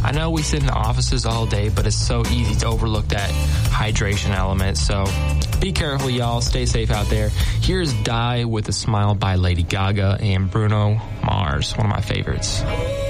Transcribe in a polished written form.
I know we sit in offices all day, but it's so easy to overlook that hydration element. So be careful, y'all. Stay safe out there. Here's Die with a Smile by Lady Gaga and Bruno Mars, one of my favorites.